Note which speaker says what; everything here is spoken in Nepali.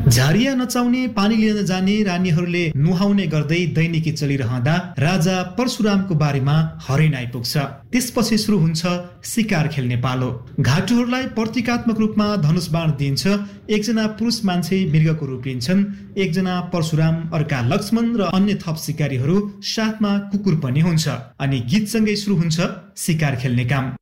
Speaker 1: झारिया नचाउने पानी लिन जाने रानीहरूले नुहाउने गर्दै दैनिकी चलिरहँदा राजा परशुरामको बारेमा हरेन आइपुग्छ। त्यसपछि सुरु हुन्छ शिकार खेल्ने पालो। घाटुहरूलाई प्रतीकात्मक रूपमा धनुष बाण दिइन्छ। एकजना पुरुष मान्छे मृगको रूप लिन्छन्, एकजना परशुराम, अर्का लक्ष्मण र अन्य थप शिकारीहरू, साथमा कुकुर पनि हुन्छ। अनि गीतसँगै सुरु हुन्छ शिकार खेल्ने काम।